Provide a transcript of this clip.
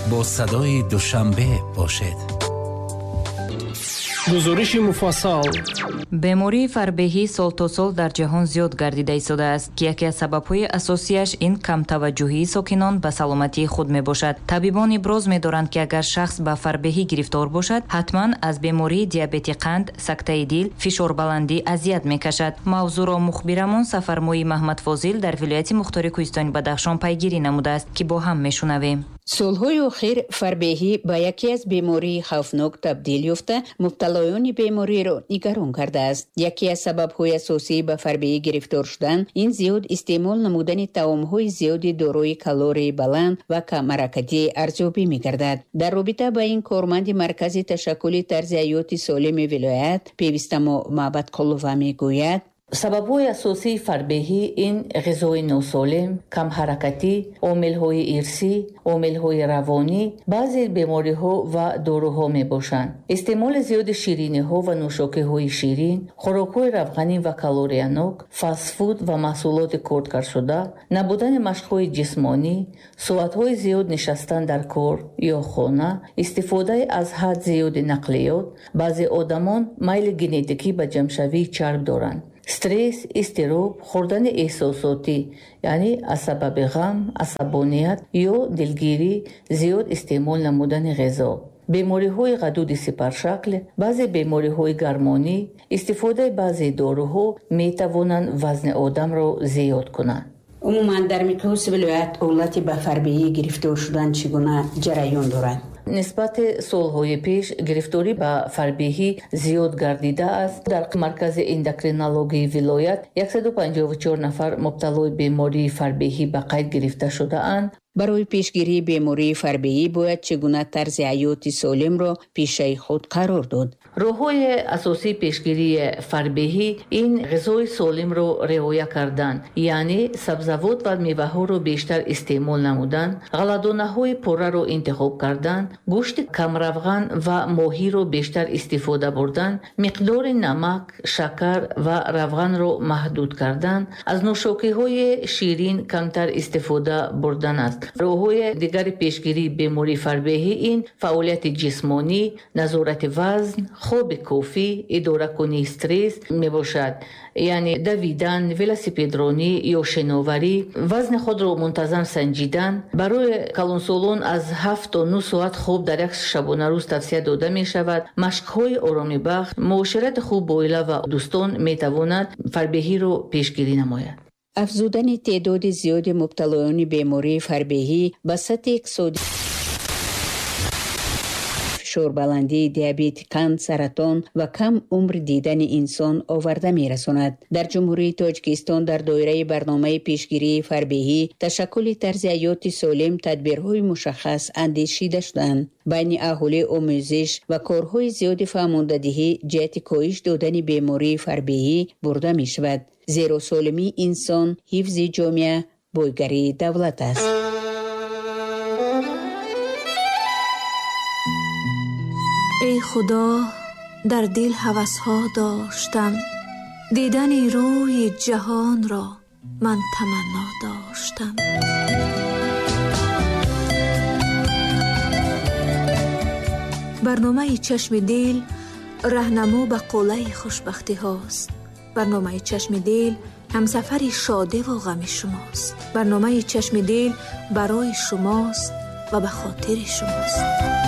با صدای دوشنبه باشد. گزارش مفصل. бемории фарбеҳӣ сол то сол дар ҷаҳон зиёд гардида истодааст ки яке аз сабабҳои асосияш ин камтаваҷҷӯҳии сокинон ба саломатии худ мебошад. табибон иброз медоранд ки агар шахс ба фарбеҳӣ гирифтор бошад, ҳатман аз бемории диабети қанд, сактаи дил, фишорбаландӣ азият мекашад. мавзӯъро мухбирамон Сафармои Маҳмадфозил дар вилояти Мухтори Кӯҳистони Бадахшон пайгирӣ намудааст ки бо ҳам мешунавем. солҳои охир фарбеҳӣ ба яке аз бемории хавфнок табдил ёфта мубталоёни бемориро нигарон кардааст. яке аз сабабҳои асосии ба фарбеҳӣ гирифтор шудан ин зиёд истеъмол намудани таомҳои зиёди дорои калории баланд ва камҳаракатии арзёбӣ мегардад. дар робита ба ин корманди маркази ташаккули тарзи ҳаёти солими вилоят певистамо Маҳбатқулова мегӯяд: сабабҳои асосии фарбеҳӣ ин ғизои носолим, камҳаракатӣ, омилҳои ирсӣ, омилҳои равонӣ, баъзе бемориҳо ва доруҳо мебошанд. истеъмоли зиёди шириниҳо ва нӯшокиҳои ширин, хӯрокҳои равғанин ва калориянок, фастфуд ва маҳсулоти кордкардшуда, набудани машқҳои ҷисмонӣ, соатҳои зиёд нишастан дар кор ё хона, истифодаи аз ҳад зиёди нақлиёт. баъзе одамон майли генетикӣ ба ҷамъшавии чарб доранд. стресс, изтироб, хӯрдани эҳсосотӣ, яъне аз сабаби ғам, асабоният ё дилгирӣ, зиёд истеъмол намудани ғизо, бемориҳои ғадуди сипаршакл, баъзе бемориҳои гармонӣ, истифодаи баъзе доруҳо метавонанд вазни одамро зиёд кунанд. умуман дар миқёси вилоят ҳолати ба фарбеҳӣ гирифтор шудан чӣ гуна ҷараён дорад? нисбати солҳои пеш гирифторӣ ба фарбеҳӣ зиёд гардида аст. дар маркази эндокринологии вилоят 154 нафар мубталои бемории фарбеҳӣ ба қайд гирифта шудаанд. барои пешгирии бемории фарбеҳӣ бояд чӣ гуна тарзи ҳаёти солимро пешаи худ қарор дод. роҳҳои асосии пешгирии фарбеҳӣ ин ғизои солимро риоя кардан, яъне сабзавот ва меваҳоро бештар истеъмол намудан, ғалладонаҳои пурраро интихоб кардан, гӯшти камравған ва моҳиро бештар истифода бурдан, миқдори намак, шакар ва равғанро маҳдуд кардан, аз нӯшокиҳои ширин камтар истифода бурдан аст. роҳҳои дигари пешгирии бемории фарбеҳӣ ин фаъолияти ҷисмонӣ, назорати вазн, خوب کوفی، اداره کنی استرس میباشد، یعنی دویدن، ولاسیپدرانی یا شناوری، وزن خود را منتظم سنجیدن. برای کلانسولان از 7 تا 9 ساعت خواب در یک شبانه روز توصیه داده می شود. مشق‌های آرامی بخش، معاشرت خوب با عائله و دوستان می تواند فربهی را پیشگیری نماید. افزودن تعداد زیاد مبتلایان بیماری فربهی به سطح اقتصادی، شوربلندی، دیابت، قند، سرطان و کم عمر دیدن انسان آورده می رساند. در جمهوری تاجیکستان در دایره برنامه پیشگیری فربهی تشکل طرز حیات سالم تدبیرهای مشخص اندیشیده شدند. بین اهالی آموزش و کارهای زیاد فرماندهی جهت کاهش دادن بیماری فربهی برده می شود. زیرا سالمی انسان حفظ جامعه بایگری دولت است. ای خدا، در دل هوس‌ها داشتم، دیدن روی جهان را من تمنا داشتم. برنامه چشم دل راهنما به قله خوشبختی هاست. برنامه چشم دل همسفر شاده و غم شماست. برنامه چشم دل برای شماست و به خاطر شماست.